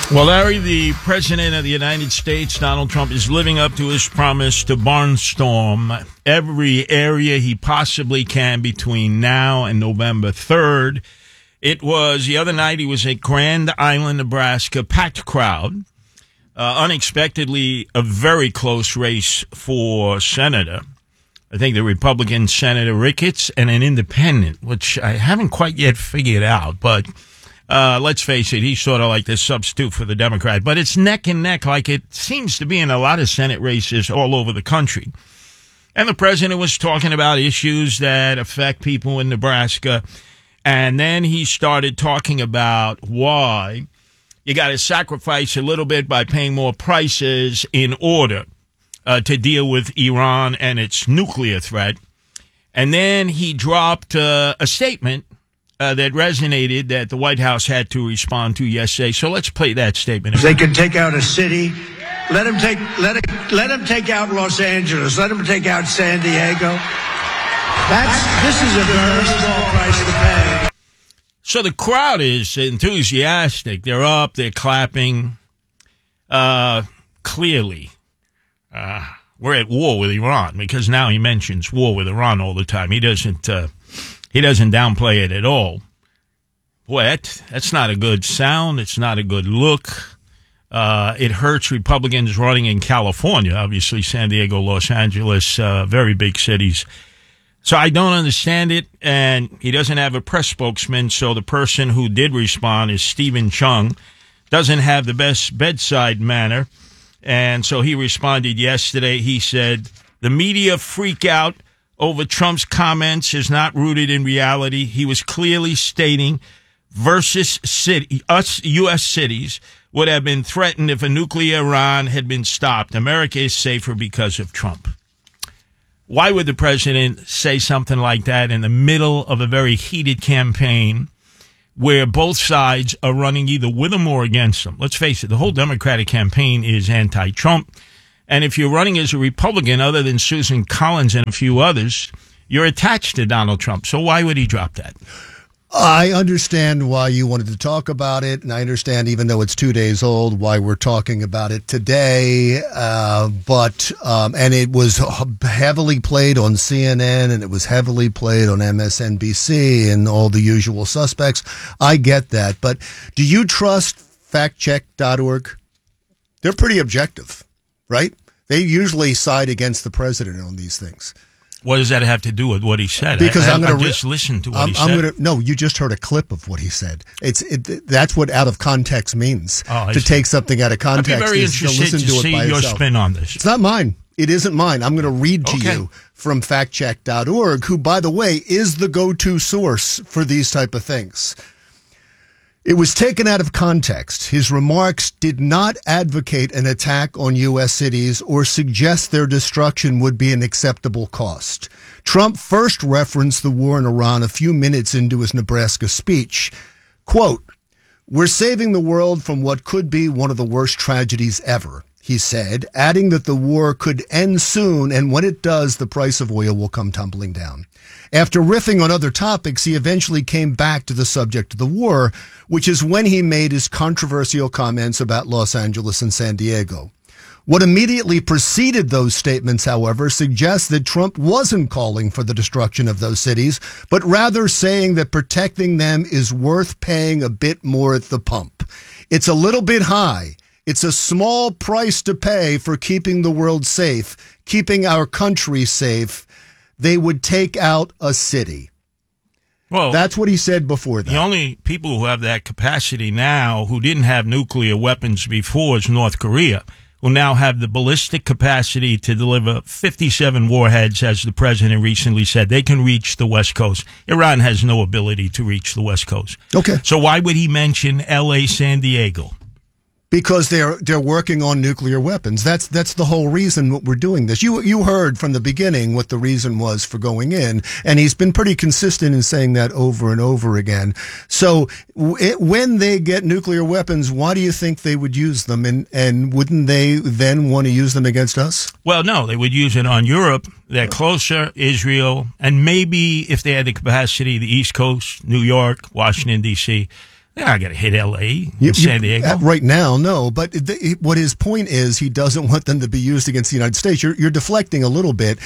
Well, Larry, the President of the United States, Donald Trump, is living up to his promise to barnstorm every area he possibly can between now and November 3rd. It was the other night, he was at Grand Island, Nebraska, packed crowd. Unexpectedly, a very close race for senator. I think the Republican Senator Ricketts and an independent, which I haven't quite yet figured out, but let's face it, he's sort of like the substitute for the Democrat. But it's neck and neck like it seems to be in a lot of Senate races all over the country. And the president was talking about issues that affect people in Nebraska. And then he started talking about why you got to sacrifice a little bit by paying more prices in order to deal with Iran and its nuclear threat. And then he dropped a statement that resonated that the White House had to respond to yesterday. So let's play that statement. They can take out a city. Let them take out Los Angeles. Let them take out San Diego. This is a very small price to pay. So the crowd is enthusiastic. They're up. They're clapping. Clearly, we're at war with Iran because now he mentions war with Iran all the time. He doesn't downplay it at all. Boy, that's not a good sound. It's not a good look. It hurts Republicans running in California, obviously San Diego, Los Angeles, very big cities. So I don't understand it, and he doesn't have a press spokesman, so the person who did respond is Stephen Chung. Doesn't have the best bedside manner, and so he responded yesterday. He said, the media freak out over Trump's comments is not rooted in reality. He was clearly stating U.S. cities would have been threatened if a nuclear Iran had been stopped. America is safer because of Trump. Why would the president say something like that in the middle of a very heated campaign where both sides are running either with him or against him? Let's face it, the whole Democratic campaign is anti-Trump. And if you're running as a Republican, other than Susan Collins and a few others, you're attached to Donald Trump. So why would he drop that? I understand why you wanted to talk about it, and I understand, even though it's 2 days old, why we're talking about it today. And it was heavily played on CNN, and it was heavily played on MSNBC and all the usual suspects. I get that. But do you trust factcheck.org? They're pretty objective, right? They usually side against the president on these things. What does that have to do with what he said? Because I'm going to just listen to what he said. No, you just heard a clip of what he said. That's what out of context means. To take something out of context. I'd be very interested to see your spin on this. It's not mine. It isn't mine. I'm going to read to you from factcheck.org, who, by the way, is the go-to source for these type of things. It was taken out of context. His remarks did not advocate an attack on U.S. cities or suggest their destruction would be an acceptable cost. Trump first referenced the war in Iran a few minutes into his Nebraska speech. Quote, "We're saving the world from what could be one of the worst tragedies ever," he said, adding that the war could end soon, and when it does, the price of oil will come tumbling down. After riffing on other topics, he eventually came back to the subject of the war, which is when he made his controversial comments about Los Angeles and San Diego. What immediately preceded those statements, however, suggests that Trump wasn't calling for the destruction of those cities, but rather saying that protecting them is worth paying a bit more at the pump. It's a little bit high. It's a small price to pay for keeping the world safe, keeping our country safe. They would take out a city. Well, that's what he said before that. The only people who have that capacity now who didn't have nuclear weapons before is North Korea, who now have the ballistic capacity to deliver 57 warheads, as the president recently said. They can reach the West Coast. Iran has no ability to reach the West Coast. Okay. So why would he mention L.A., San Diego? Because they're working on nuclear weapons. That's the whole reason what we're doing this. You heard from the beginning what the reason was for going in, and he's been pretty consistent in saying that over and over again. So when they get nuclear weapons, why do you think they would use them? And wouldn't they then want to use them against us? Well, no, they would use it on Europe. They're closer, Israel, and maybe if they had the capacity, the East Coast, New York, Washington, D.C., They're not going to hit L.A. and San Diego. Right now, no. But what his point is, he doesn't want them to be used against the United States. You're deflecting a little bit.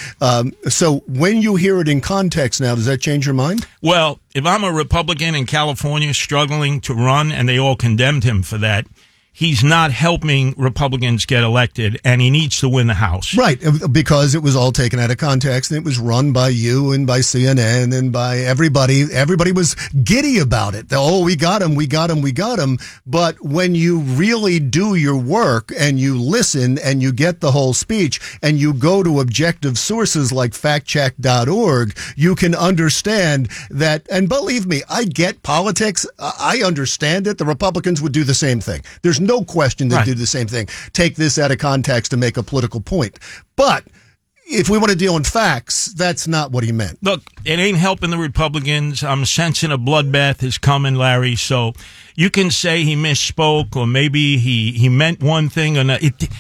So when you hear it in context now, does that change your mind? Well, if I'm a Republican in California struggling to run and they all condemned him for that, he's not helping Republicans get elected, and he needs to win the House. Right, because it was all taken out of context, and it was run by you and by CNN and by everybody. Everybody was giddy about it. Oh, we got him, we got him, we got him. But when you really do your work and you listen and you get the whole speech and you go to objective sources like factcheck.org, you can understand that. And believe me, I get politics. I understand it. The Republicans would do the same thing. There's no question they do the same thing. Take this out of context to make a political point. But if we want to deal in facts, that's not what he meant. Look, it ain't helping the Republicans. I'm sensing a bloodbath is coming, Larry. So you can say he misspoke or maybe he meant one thing or not.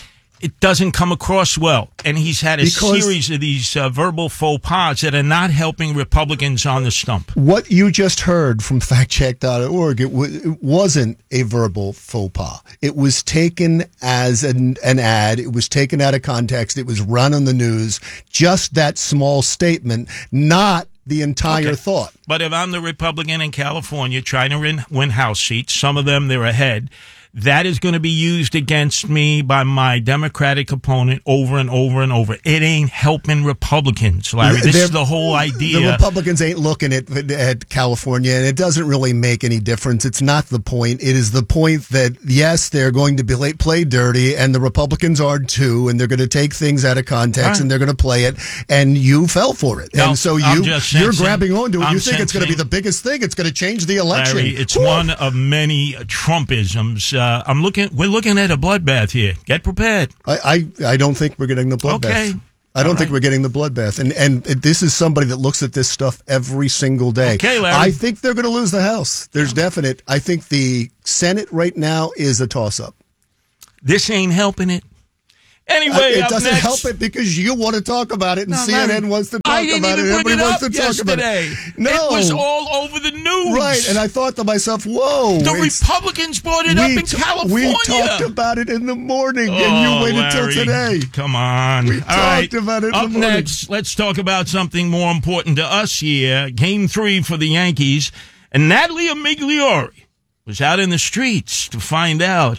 It doesn't come across well. And he's had a series of these verbal faux pas that are not helping Republicans on the stump. What you just heard from factcheck.org, it wasn't a verbal faux pas. It was taken as an ad. It was taken out of context. It was run on the news. Just that small statement, not the entire thought. But if I'm the Republican in California trying to win House seats, some of them they're ahead, that is going to be used against me by my Democratic opponent over and over and over. It ain't helping Republicans, Larry. This is the whole idea. The Republicans ain't looking at California, and it doesn't really make any difference. It's not the point. It is the point that, yes, they're going to play dirty, and the Republicans are too, and they're going to take things out of context, and they're going to play it, and you fell for it. No, and so you're grabbing onto it. You think it's going to be the biggest thing. It's going to change the election. Larry, it's one of many Trumpisms. We're looking at a bloodbath here. Get prepared. I don't think we're getting the bloodbath. Okay. I don't think we're getting the bloodbath. And this is somebody that looks at this stuff every single day. Okay, Larry. I think they're going to lose the House. There's definite. I think the Senate right now is a toss-up. This ain't helping it. Anyway, it doesn't help it because you want to talk about it, and CNN wants to talk about it. Everybody wants to talk about it. No, it was all over the news. Right, and I thought to myself, "Whoa!" The Republicans brought it up in California. We talked about it in the morning, and you waited till today. Come on, we talked about it in the morning. Up next, let's talk about something more important to us here. Game 3 for the Yankees, and Natalie Migliore was out in the streets to find out.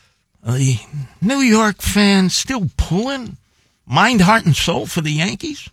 The New York fans still pulling mind, heart, and soul for the Yankees?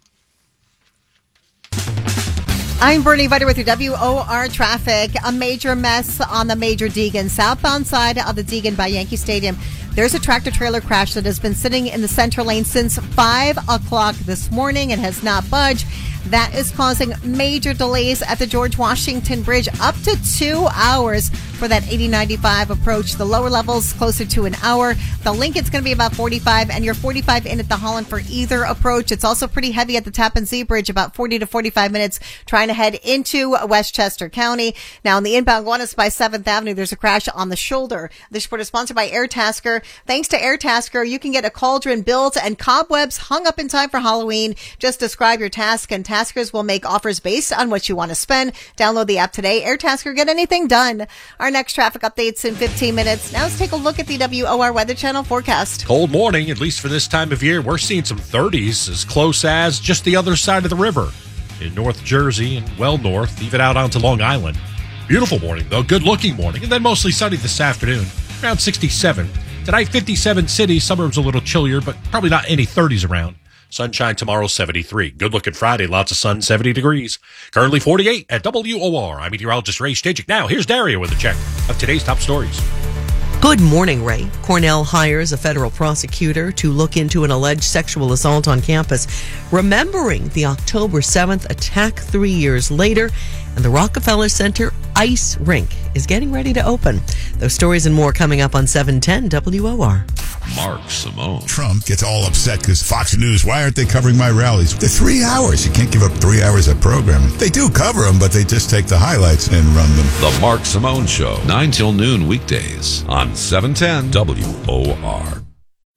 I'm Bernie Viter with your WOR traffic. A major mess on the Major Deegan, southbound side of the Deegan by Yankee Stadium. There's a tractor-trailer crash that has been sitting in the center lane since 5 o'clock this morning and has not budged. That is causing major delays at the George Washington Bridge, up to 2 hours for that 80-95 approach. The lower levels closer to an hour. The Lincoln's going to be about 45, and you're 45 in at the Holland for either approach. It's also pretty heavy at the Tappan Zee Bridge, about 40 to 45 minutes trying to head into Westchester County. Now, in the inbound Guanas by 7th Avenue, there's a crash on the shoulder. This report is sponsored by Airtasker. Thanks to Airtasker, you can get a cauldron built and cobwebs hung up in time for Halloween. Just describe your task, and Taskers will make offers based on what you want to spend. Download the app today. Airtasker, get anything done. Our next traffic updates in 15 minutes. Now let's take a look at the WOR Weather Channel forecast. Cold morning, at least for this time of year. We're seeing some 30s as close as just the other side of the river in North Jersey and well north, even out onto Long Island. Beautiful morning, though. Good looking morning. And then mostly sunny this afternoon, around 67. Tonight, 57 cities. Suburbs a little chillier, but probably not any 30s around. Sunshine tomorrow, 73. Good-looking Friday, lots of sun, 70 degrees. Currently 48 at WOR. I'm meteorologist Ray Stajic. Now, here's Daria with a check of today's top stories. Good morning, Ray. Cornell hires a federal prosecutor to look into an alleged sexual assault on campus, remembering the October 7th attack 3 years later, and the Rockefeller Center ice rink is getting ready to open. Those stories and more coming up on 710 WOR. Mark Simone. Trump gets all upset because Fox News, why aren't they covering my rallies? They're 3 hours. You can't give up 3 hours of programming. They do cover them, but they just take the highlights and run them. The Mark Simone Show, 9 till noon weekdays on 710 WOR.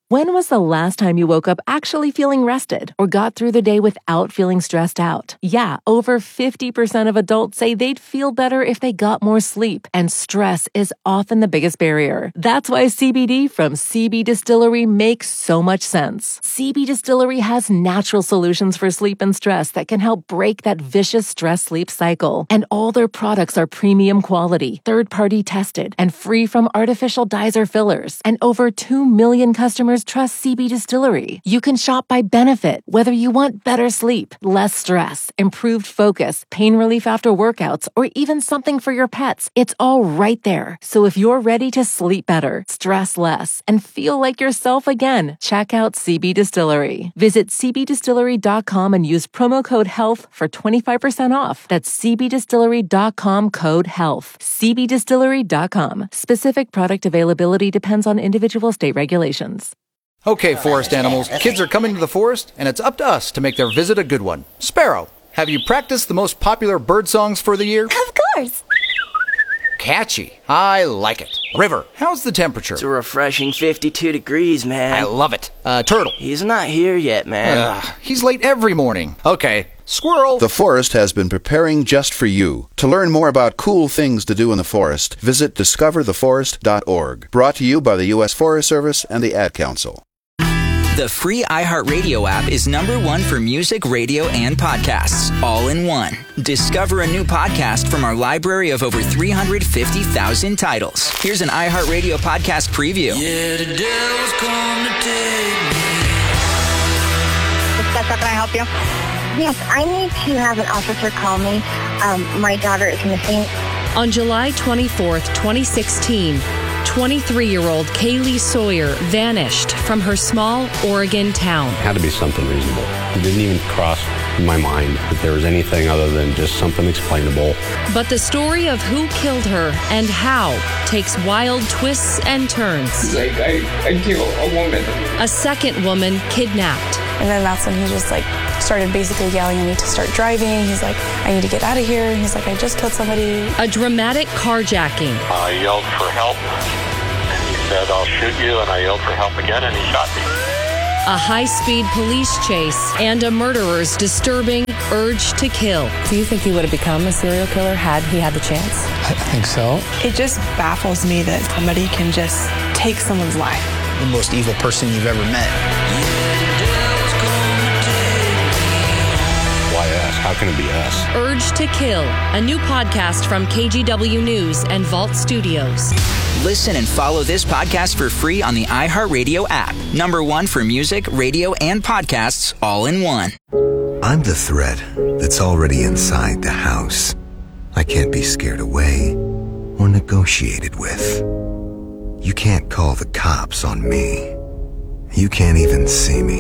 When was the last time you woke up actually feeling rested or got through the day without feeling stressed out? Yeah, over 50% of adults say they'd feel better if they got more sleep, and stress is often the biggest barrier. That's why CBD from CB Distillery makes so much sense. CB Distillery has natural solutions for sleep and stress that can help break that vicious stress-sleep cycle. And all their products are premium quality, third-party tested, and free from artificial dyes or fillers. And over 2 million customers trust CB Distillery. You can shop by benefit, whether you want better sleep, less stress, improved focus, pain relief after workouts, or even something for your pets. It's all right there. So if you're ready to sleep better, stress less, and feel like yourself again, check out CB Distillery. Visit cbdistillery.com and use promo code HEALTH for 25% off. That's cbdistillery.com, code HEALTH. cbdistillery.com. Specific product availability depends on individual state regulations. Okay, forest animals, kids are coming to the forest, and it's up to us to make their visit a good one. Sparrow, have you practiced the most popular bird songs for the year? Of course. Catchy. I like it. River, how's the temperature? It's a refreshing 52 degrees, man. I love it. Turtle. He's not here yet, man. He's late every morning. Okay. Squirrel. The forest has been preparing just for you. To learn more about cool things to do in the forest, visit discovertheforest.org. Brought to you by the U.S. Forest Service and the Ad Council. The free iHeartRadio app is #1 for music, radio, and podcasts, all in one. Discover a new podcast from our library of over 350,000 titles. Here's an iHeartRadio podcast preview. Yeah, the devil's come to take me. Can I help you? Yes, I need to have an officer call me. My daughter is missing. On July 24th, 2016, 23-year-old Kaylee Sawyer vanished from her small Oregon town. It had to be something reasonable. It didn't even cross my mind that there was anything other than just something explainable. But the story of who killed her and how takes wild twists and turns. Like, I killed a woman. A second woman kidnapped. And then that's when he just started basically yelling at me to start driving. He's like, I need to get out of here. And he's like, I just killed somebody. A dramatic carjacking. I yelled for help, and he said, I'll shoot you, and I yelled for help again, and he shot me. A high-speed police chase and a murderer's disturbing urge to kill. Do you think he would have become a serial killer had he had the chance? I think so. It just baffles me that somebody can just take someone's life. The most evil person you've ever met. Why us? How can it be us? Urge to Kill, a new podcast from KGW News and Vault Studios. Listen and follow this podcast for free on the iHeartRadio app. #1 for music, radio, and podcasts, all in one. I'm the threat that's already inside the house. I can't be scared away or negotiated with. You can't call the cops on me. You can't even see me.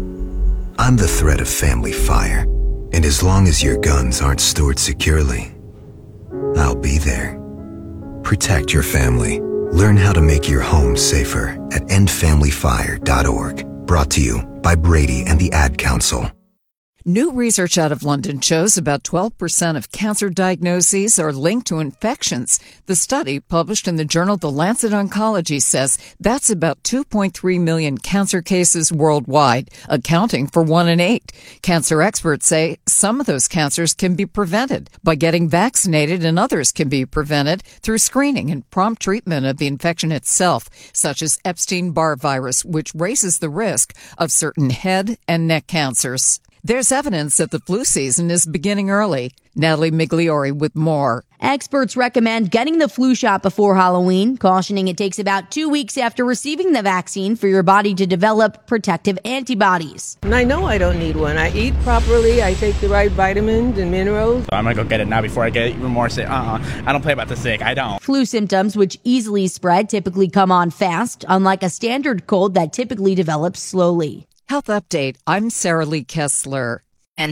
I'm the threat of family fire. And as long as your guns aren't stored securely, I'll be there. Protect your family. Learn how to make your home safer at endfamilyfire.org. Brought to you by Brady and the Ad Council. New research out of London shows about 12% of cancer diagnoses are linked to infections. The study, published in the journal The Lancet Oncology, says that's about 2.3 million cancer cases worldwide, accounting for 1 in 8. Cancer experts say some of those cancers can be prevented by getting vaccinated, and others can be prevented through screening and prompt treatment of the infection itself, such as Epstein-Barr virus, which raises the risk of certain head and neck cancers. There's evidence that the flu season is beginning early. Natalie Migliori with more. Experts recommend getting the flu shot before Halloween, cautioning it takes about 2 weeks after receiving the vaccine for your body to develop protective antibodies. And I know I don't need one. I eat properly. I take the right vitamins and minerals. I'm going to go get it now before I get even more sick. I don't play about the sick. I don't. Flu symptoms, which easily spread, typically come on fast, unlike a standard cold that typically develops slowly. Health Update. I'm Sarah Lee Kessler. And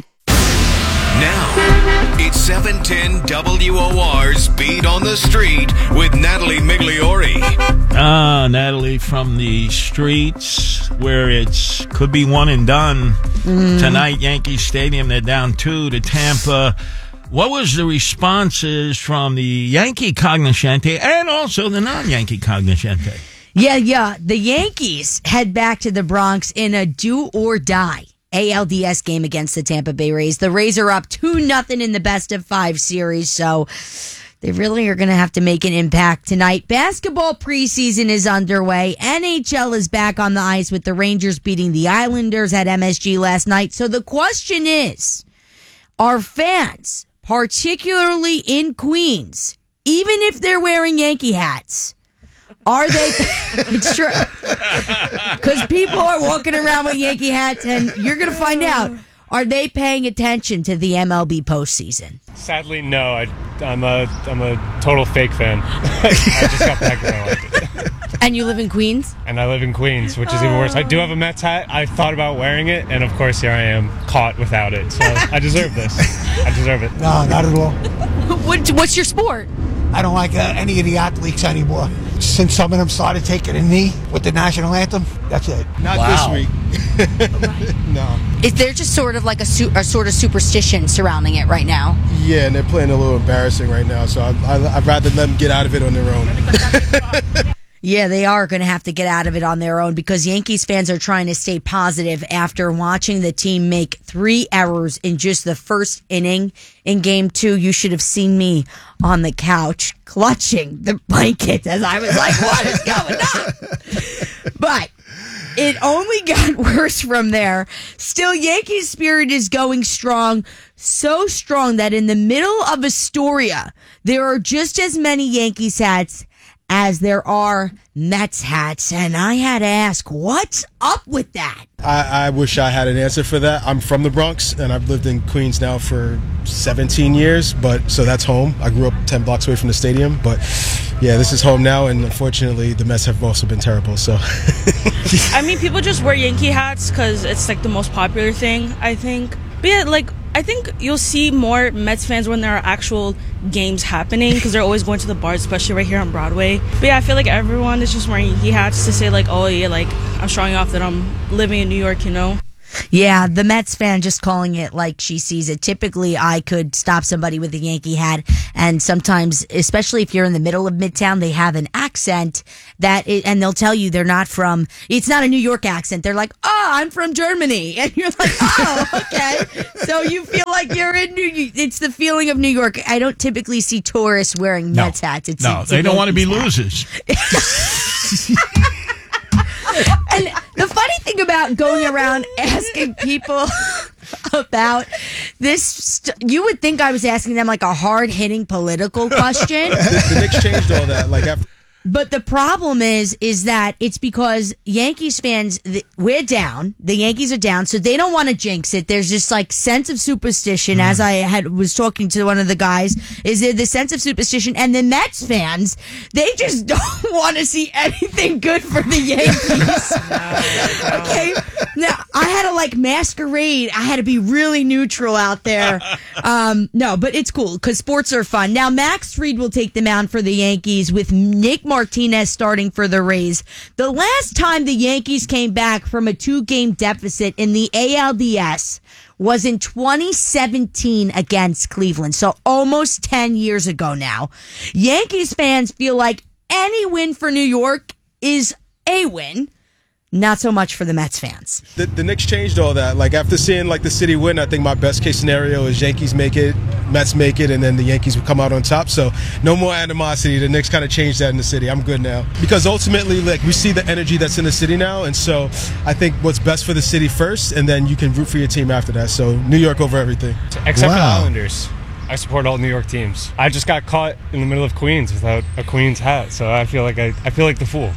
now, it's 710 WOR's Beat on the Street with Natalie Migliori. Natalie from the streets where it's could be one and done. Tonight, Yankee Stadium, they're down 2 to Tampa. What was the responses from the Yankee cognoscente and also the non-Yankee cognoscente? Yeah. The Yankees head back to the Bronx in a do-or-die ALDS game against the Tampa Bay Rays. The Rays are up 2-0 in the best-of-5 series, so they really are going to have to make an impact tonight. Basketball preseason is underway. NHL is back on the ice with the Rangers beating the Islanders at MSG last night. So the question is, are fans, particularly in Queens, even if they're wearing Yankee hats, are they? It's true. Because people are walking around with Yankee hats, and you're going to find out. Are they paying attention to the MLB postseason? Sadly, no. I'm a total fake fan. I just got back and I liked it. And you live in Queens? And I live in Queens, which is even worse. I do have a Mets hat. I thought about wearing it, and of course, here I am, caught without it. So I deserve this. I deserve it. No, not at all. What's your sport? I don't like any of the athletes anymore. Since some of them started taking a knee with the national anthem, that's it. Not this week. No. Is there just sort of like a sort of superstition surrounding it right now? Yeah, and they're playing a little embarrassing right now, so I'd rather let them get out of it on their own. Yeah, they are going to have to get out of it on their own because Yankees fans are trying to stay positive after watching the team make 3 errors in just the first inning in Game 2. You should have seen me on the couch clutching the blanket as I was like, what is going on? But it only got worse from there. Still, Yankees spirit is going strong, so strong that in the middle of Astoria, there are just as many Yankees hats as there are Mets hats, and I had to ask, what's up with that? I wish I had an answer for that. I'm from the Bronx, and I've lived in Queens now for 17 years, so that's home. I grew up 10 blocks away from the stadium, but yeah, this is home now, and unfortunately, the Mets have also been terrible, so. I mean, people just wear Yankee hats because it's like the most popular thing, I think. But yeah, I think you'll see more Mets fans when there are actual games happening because they're always going to the bars, especially right here on Broadway. But yeah, I feel like everyone is just wearing Yankee hats to say like, oh yeah, like I'm showing off that I'm living in New York, you know? Yeah, the Mets fan just calling it like she sees it. Typically, I could stop somebody with a Yankee hat, and sometimes, especially if you're in the middle of Midtown, they have an accent and they'll tell you they're not from, it's not a New York accent. They're like, oh, I'm from Germany. And you're like, oh, okay. So you feel like you're in it's the feeling of New York. I don't typically see tourists wearing Mets hats. They don't want to be losers. And the funny thing about going around asking people about this, you would think I was asking them like a hard-hitting political question. The Knicks changed all that. But the problem is that it's because Yankees fans, we're down. The Yankees are down, so they don't want to jinx it. There's this like sense of superstition, as I was talking to one of the guys, is there the sense of superstition, and the Mets fans, they just don't want to see anything good for the Yankees. Okay, now I had to like masquerade. I had to be really neutral out there. No, but it's cool because sports are fun. Now Max Fried will take the mound for the Yankees with Nick Martinez starting for the Rays. The last time the Yankees came back from a 2-game deficit in the ALDS was in 2017 against Cleveland. So almost 10 years ago now. Yankees fans feel like any win for New York is a win. Not so much for the Mets fans. The Knicks changed all that. Like after seeing like the city win, I think my best case scenario is Yankees make it, Mets make it, and then the Yankees will come out on top. So no more animosity. The Knicks kind of changed that in the city. I'm good now because ultimately, like we see the energy that's in the city now, and so I think what's best for the city first, and then you can root for your team after that. So New York over everything. Except for the Islanders. I support all New York teams. I just got caught in the middle of Queens without a Queens hat, so I feel like the fool.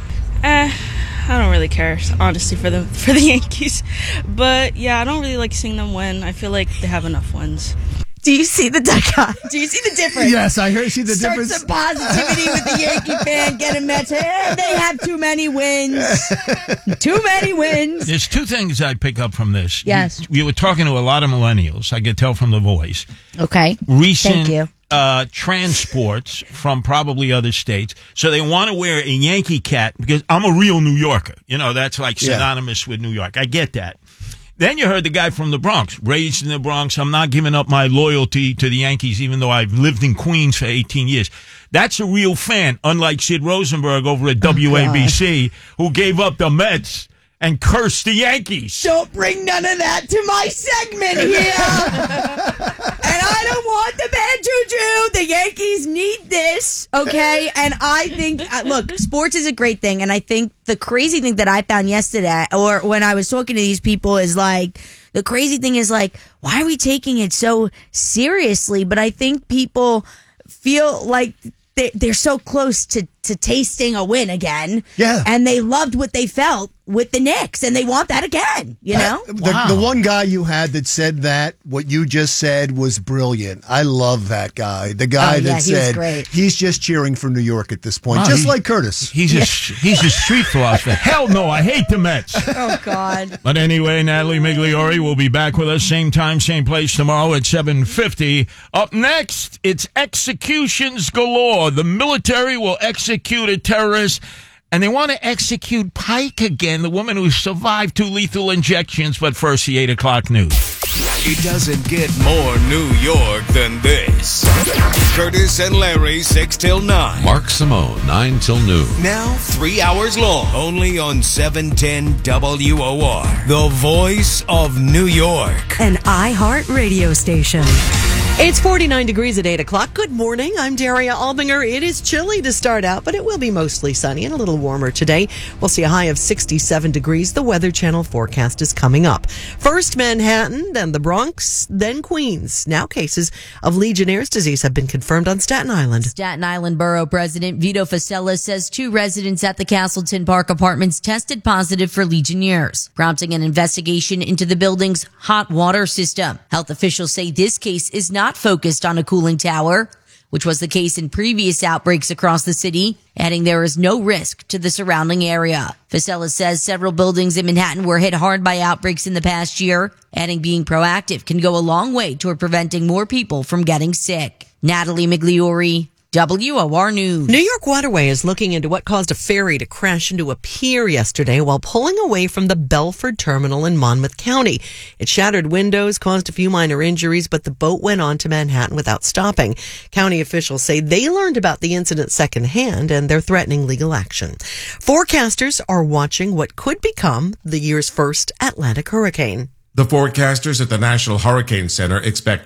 I don't really care, honestly, for the Yankees. But yeah, I don't really like seeing them win. I feel like they have enough wins. Do you see the dichotomy? Do you see the difference? Yes, I see the difference. Start some positivity with the Yankee fan. Get a Mets. Hey, they have too many wins. Too many wins. There's 2 things I pick up from this. Yes. You were talking to a lot of millennials. I could tell from the voice. Okay. Recent Thank you. transports from probably other states. So they want to wear a Yankee cap because I'm a real New Yorker. You know, that's like synonymous with New York. I get that. Then you heard the guy from the Bronx, raised in the Bronx. I'm not giving up my loyalty to the Yankees, even though I've lived in Queens for 18 years. That's a real fan, unlike Sid Rosenberg over at WABC, who gave up the Mets and cursed the Yankees. Don't bring none of that to my segment here. And I don't want the bad juju. The Yankees need this, okay? And I think, look, sports is a great thing. And I think the crazy thing that I found yesterday, or when I was talking to these people, is like, the crazy thing is like, why are we taking it so seriously? But I think people feel like they're so close to tasting a win again. Yeah. And they loved what they felt with the Knicks, and they want that again, you know? The one guy you had that said that, what you just said, was brilliant. I love that guy. The guy that said he's just cheering for New York at this point, just like Curtis. He's a street philosopher. Hell no, I hate the Mets. Oh, God. But anyway, Natalie Migliore will be back with us same time, same place tomorrow at 7:50. Up next, it's executions galore. The military will execute a terrorist, and they want to execute Pike again, the woman who survived 2 lethal injections. But first, the 8 o'clock news. It doesn't get more New York than this. Curtis and Larry, 6 till 9. Mark Simone, 9 till noon. Now 3 hours long, only on 710 WOR, the voice of New York. An iHeart radio station. It's 49 degrees at 8 o'clock. Good morning. I'm Daria Albinger. It is chilly to start out, but it will be mostly sunny and a little warmer today. We'll see a high of 67 degrees. The Weather Channel forecast is coming up. First Manhattan, then the Bronx, then Queens. Now cases of Legionnaire's disease have been confirmed on Staten Island. Staten Island Borough President Vito Fossella says 2 residents at the Castleton Park Apartments tested positive for Legionnaires, prompting an investigation into the building's hot water system. Health officials say this case is not focused on a cooling tower, which was the case in previous outbreaks across the city, adding there is no risk to the surrounding area. Fossella says several buildings in Manhattan were hit hard by outbreaks in the past year, adding being proactive can go a long way toward preventing more people from getting sick. Natalie Migliore, WOR News. New York Waterway is looking into what caused a ferry to crash into a pier yesterday while pulling away from the Belford terminal in Monmouth County. It shattered windows, caused a few minor injuries, but the boat went on to Manhattan without stopping. County officials say they learned about the incident secondhand and they're threatening legal action. Forecasters are watching what could become the year's first Atlantic hurricane. The forecasters at the National Hurricane Center expect